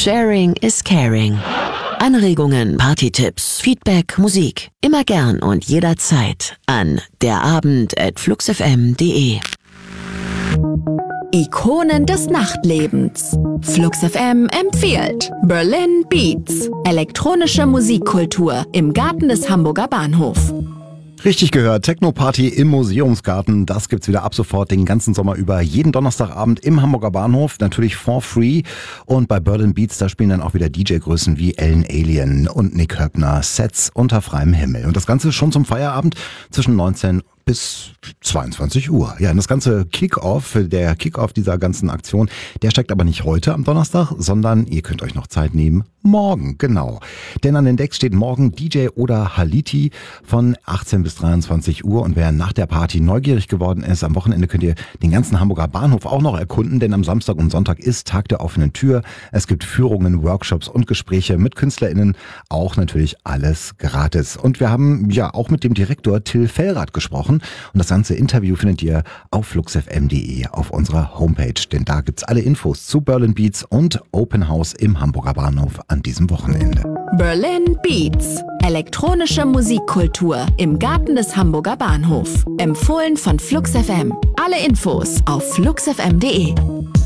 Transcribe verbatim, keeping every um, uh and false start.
Sharing is caring. Anregungen, Partytipps, Feedback, Musik. Immer gern und jederzeit an derabend at fluxfm punkt de. Ikonen des Nachtlebens. Flux F M empfiehlt Berlin Beats. Elektronische Musikkultur im Garten des Hamburger Bahnhof. Richtig gehört, Techno-Party im Museumsgarten, das gibt's wieder ab sofort den ganzen Sommer über, jeden Donnerstagabend im Hamburger Bahnhof, natürlich for free. Und bei Berlin Beats, da spielen dann auch wieder D J-Größen wie Ellen Alien und Nick Höppner, Sets unter freiem Himmel. Und das Ganze schon zum Feierabend zwischen neunzehn bis zweiundzwanzig Uhr. Ja, und das ganze Kick-Off, der Kick-Off dieser ganzen Aktion, der steigt aber nicht heute am Donnerstag, sondern ihr könnt euch noch Zeit nehmen, morgen, genau. Denn an den Decks steht morgen D J Oda Haliti von achtzehn bis dreiundzwanzig Uhr. Und wer nach der Party neugierig geworden ist, am Wochenende könnt ihr den ganzen Hamburger Bahnhof auch noch erkunden, denn am Samstag und Sonntag ist Tag der offenen Tür. Es gibt Führungen, Workshops und Gespräche mit KünstlerInnen, auch natürlich alles gratis. Und wir haben ja auch mit dem Direktor Till Fellrath gesprochen. Und das ganze Interview findet ihr auf fluxfm punkt de auf unserer Homepage. Denn da gibt's alle Infos zu Berlin Beats und Open House im Hamburger Bahnhof an diesem Wochenende. Berlin Beats. Elektronische Musikkultur im Garten des Hamburger Bahnhof. Empfohlen von Flux F M. Alle Infos auf fluxfm punkt de.